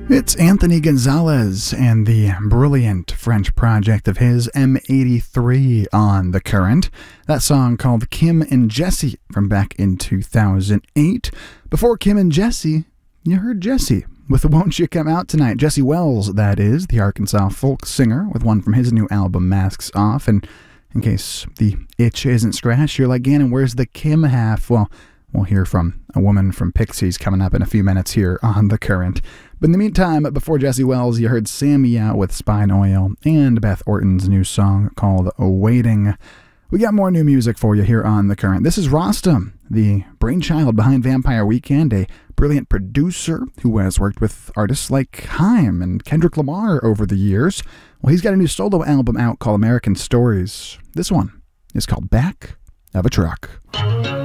It's Anthony Gonzalez and the brilliant French project of his, M83, on The Current. That song called Kim and Jesse from back in 2008. Before Kim and Jesse, you heard Jesse with Won't You Come Out Tonight. Jesse Wells, that is, the Arkansas folk singer, with one from his new album, Masks Off. And in case the itch isn't scratched, you're like, Gannon, where's the Kim half? Well, we'll hear from a woman from Pixies coming up in a few minutes here on The Current. But in the meantime, before Jesse Wells, you heard Sammy out with Spine Oil and Beth Orton's new song called Waiting. We got more new music for you here on The Current. This is Rostam, the brainchild behind Vampire Weekend, a brilliant producer who has worked with artists like Haim and Kendrick Lamar over the years. Well, he's got a new solo album out called American Stories. This one is called Back of a Truck.